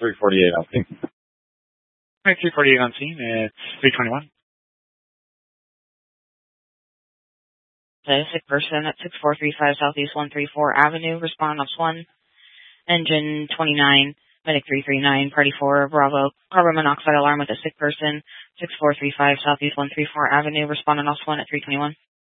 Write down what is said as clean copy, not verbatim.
348 on scene. 348 on scene. It's 321. The sick person at 6435 Southeast 134 Avenue. Respond on 1. Engine 29. Medic 339. Party 4. Bravo. Carbon monoxide alarm with a sick person. 6435 Southeast 134 Avenue. Respond on 1 at 321.